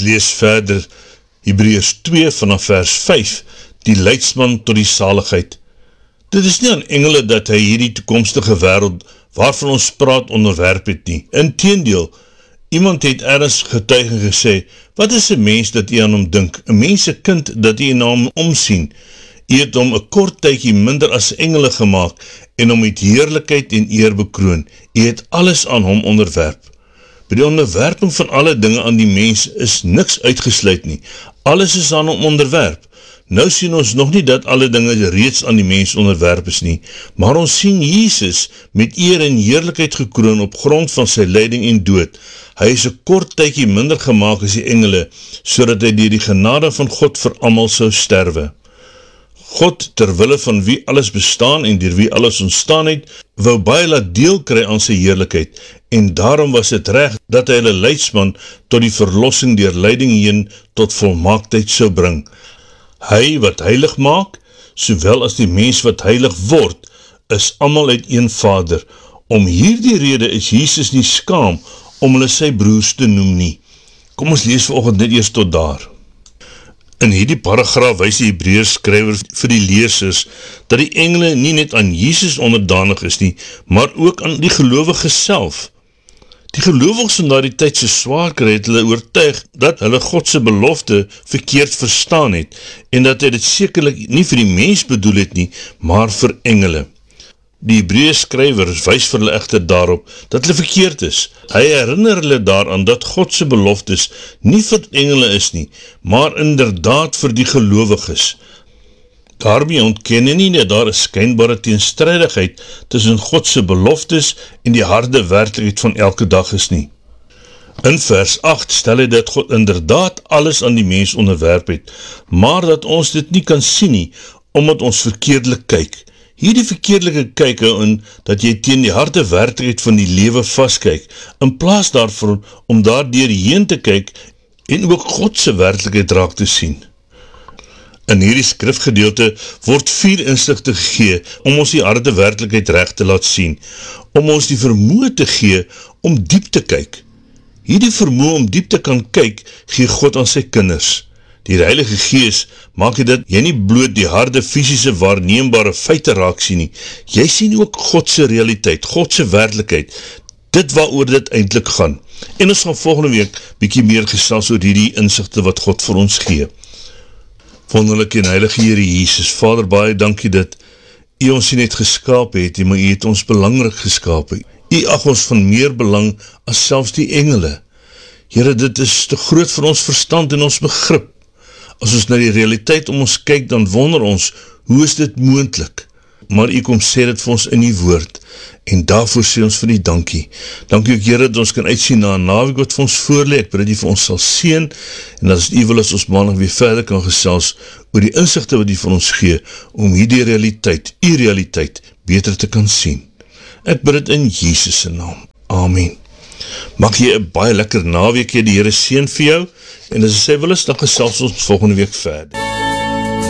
lees verder Hebreërs 2 vanaf vers 5, die leidsman tot die saligheid. Dit is nie aan engele dat hy hierdie toekomstige wêreld waarvan ons praat onderwerp het nie. Inteendeel, iemand het ergens getuig en gesê, wat is 'n mens dat jy aan hom dink? 'n mens 'n kind dat jy na hom omsien. Jy het hom 'n kort tydjie minder as engele gemaak en hom met heerlikheid en eer bekroon. Jy het alles aan hom onderwerp. By die onderwerping van alle dinge aan die mens is niks uitgesluit nie. Alles is aan hom onderwerp. Nou sien ons nog nie dat alle dinge reeds aan die mens onderwerp is nie, maar ons sien Jesus met eer en heerlikheid gekroon op grond van sy lyding en dood. Hy is 'n kort tydjie minder gemaak as die engele, sodat hy deur die genade van God vir almal sou sterwe. God, terwille van wie alles bestaan en deur wie alles ontstaan het, wou baie laat deel kry aan sy heerlikheid, en daarom was het reg dat hy hulle leidsman tot die verlossing deur lyding heen tot volmaaktheid sou bring. Hy wat heilig maak, sowel as die mens wat heilig word, is almal uit een Vader. Om hierdie rede is Jesus nie skaam om hulle sy broers te noem nie. Kom ons lees vanoggend net eers tot daar. In hierdie paragraaf wys die Hebreërs skrywer vir die lesers dat die engele nie net aan Jesus onderdanig is nie, maar ook aan die gelowiges self. Die gelowiges in daardie tyd se swaar kry het hulle oortuig dat hulle God se belofte verkeerd verstaan het en dat hy dit sekerlik nie vir die mens bedoel het nie, maar vir engele. Die Hebreërs skrywer wys vir hulle egter daarop dat hulle verkeerd is. Hy herinner hulle daaraan dat God se beloftes nie vir engele is nie, maar inderdaad vir die gelowiges. Daarmee ontken hy nie dat daar 'n skynbare teenstrydigheid tussen God se beloftes en die harde werklikheid van elke dag is nie. In vers 8 stel hy dat God inderdaad alles aan die mens onderwerp het, maar dat ons dit nie kan sien nie, omdat ons verkeerdelik kyk. Hierdie verkeerdelike kyk hou in dat jy teen die harde werklikheid van die lewe vaskyk, in plaas daarvan om daardeur heen te kyk en ook God se werklikheid raak te sien. In hierdie skrifgedeelte word 4 insigte gegee om ons die harde werklikheid reg te laat sien, om ons die vermoë te gee om diep te kyk. Hierdie vermoë om diep te kan kyk, gee God aan sy kinders. Die Heilige Gees maak dat jy nie bloot die harde fisiese waarneembare feite raak sien nie, jy sien ook God se realiteit, God se werklikheid, dit waaroor dit eintlik gaan. En ons gaan volgende week bietjie meer gesels oor hierdie insigte wat God vir ons gee. Wonderlike en heilige Here Jesus, Vader, baie dankie dat U ons nie net geskaap het, maar U het ons belangrik geskaap. U ag ons van meer belang as selfs die engele. Here, dit is te groot vir ons verstand en ons begrip. As ons na die realiteit om ons kyk, dan wonder ons, hoe is dit moontlik? Maar U kom sê dit vir ons in U woord, en daarvoor sê ons vir die dankie. Dankie ook, Here, dat ons kan uitsien na 'n naweek wat vir ons voorlê. Ek bid dat U vir ons sal seën, en dat as U wil is ons maandag weer verder kan gesels oor die insigte wat U vir ons gee, om hierdie realiteit, U realiteit, beter te kan sien. Ek bid dit in Jesus se naam. Amen. Mag jy 'n baie lekker naweek hê, die Here seën vir jou, en as hy wil is, dan gesels ons volgende week verder.